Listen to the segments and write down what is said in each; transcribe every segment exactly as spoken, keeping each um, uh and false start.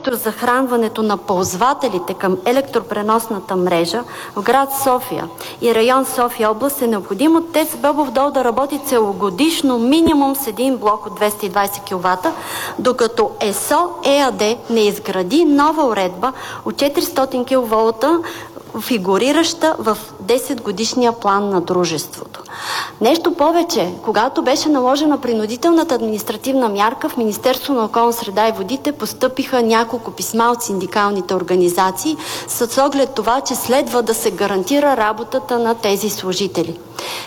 електрозахранването на ползвателите към електропреносната мрежа в град София и район София област е необходимо ТЕЦ Бобов дол да работи целогодишно минимум с един блок от двеста и двадесет киловата, докато ЕСО ЕАД не изгради нова уредба от четиристотин киловолта, фигурираща в десет годишния план на дружеството. Нещо повече, когато беше наложена принудителната административна мярка, в Министерството на околна среда и водите постъпиха няколко писма от синдикалните организации с оглед това, че следва да се гарантира работата на тези служители.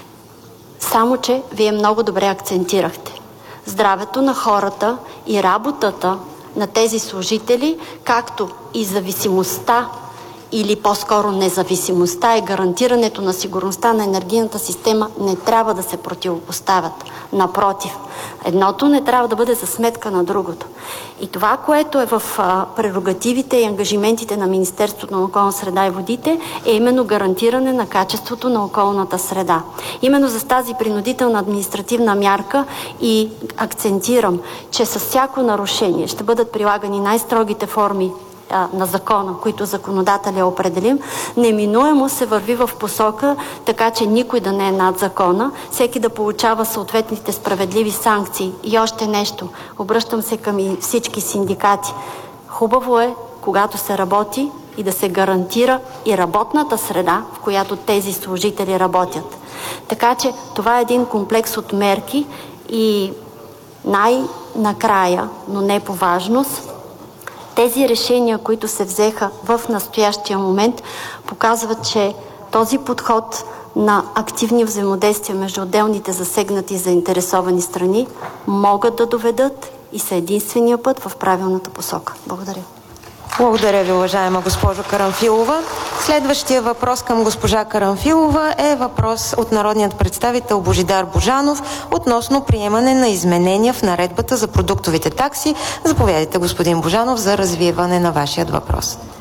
Само че вие много добре акцентирахте. Здравето на хората и работата на тези служители, както и зависимостта или по-скоро независимостта и гарантирането на сигурността на енергийната система не трябва да се противопоставят. Напротив, едното не трябва да бъде за сметка на другото. И това, което е в а, прерогативите и ангажиментите на Министерството на околна среда и водите, е именно гарантиране на качеството на околната среда. Именно за тази принудителна административна мярка и акцентирам, че с всяко нарушение ще бъдат прилагани най-строгите форми на закона, които законодателя определим, неминуемо се върви в посока, така че никой да не е над закона, всеки да получава съответните справедливи санкции. И още нещо, обръщам се към всички синдикати. Хубаво е, когато се работи, и да се гарантира и работната среда, в която тези служители работят. Така че това е един комплекс от мерки и най-накрая, но не по важност, тези решения, които се взеха в настоящия момент, показват, че този подход на активни взаимодействия между отделните засегнати и заинтересовани страни могат да доведат и са единствения път в правилната посока. Благодаря. Благодаря ви, уважаема госпожо Карамфилова. Следващия въпрос към госпожа Карамфилова е въпрос от народният представител Божидар Божанов относно приемане на изменения в наредбата за продуктовите такси. Заповядайте, господин Божанов, за развиване на вашият въпрос.